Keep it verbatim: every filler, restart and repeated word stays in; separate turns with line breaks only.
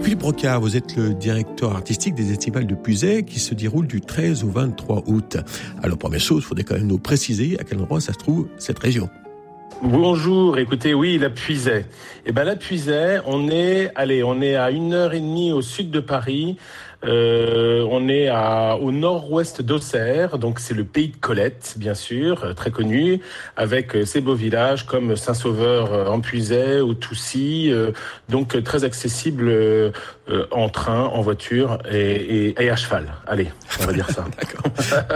Philippe Rocard, vous êtes le directeur artistique des Estivales de Puisaye qui se déroulent du treize au vingt-trois août. Alors, première chose, il faudrait quand même nous préciser à quel endroit ça se trouve, cette région.
Bonjour, écoutez, oui, la Puisaye. Eh ben, la Puisaye, on est, allez, on est à une heure et demie au sud de Paris. Euh, on est à, au nord-ouest d'Auxerre, donc c'est le pays de Colette, bien sûr, très connu, avec ces beaux villages comme Saint-Sauveur en Puisaye ou Toussy, euh, donc très accessible euh, en train, en voiture et, et, et à cheval. Allez, on va dire ça.
D'accord.